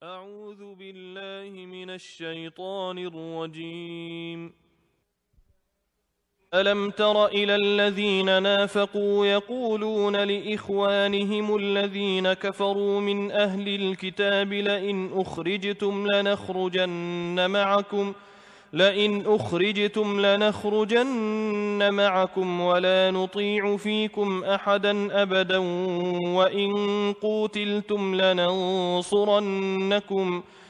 أعوذ بالله من الشيطان الرجيم. ألم تر إلى الذين نافقوا يقولون لإخوانهم الذين كفروا من أهل الكتاب لئن أخرجتم لنخرجن معكم ولا نطيع فيكم أحدا أبدا وإن قوتلتم لننصرنكم